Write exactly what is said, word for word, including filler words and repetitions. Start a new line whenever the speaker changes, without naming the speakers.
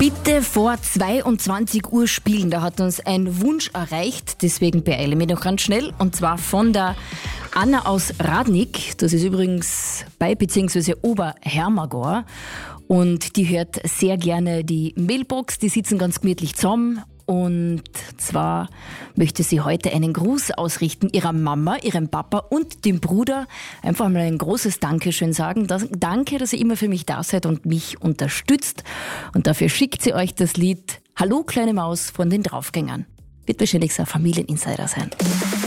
Bitte vor zweiundzwanzig Uhr spielen, da hat uns ein Wunsch erreicht, deswegen beeile mich noch ganz schnell, und zwar von der Anna aus Radnik, das ist übrigens bei bzw. Oberhermagor, und die hört sehr gerne die Mailbox, die sitzen ganz gemütlich zusammen. Und zwar möchte sie heute einen Gruß ausrichten ihrer Mama, ihrem Papa und dem Bruder. Einfach mal ein großes Dankeschön sagen. Das, danke, dass ihr immer für mich da seid und mich unterstützt. Und dafür schickt sie euch das Lied Hallo kleine Maus von den Draufgängern. Wird wahrscheinlich so ein Familieninsider sein.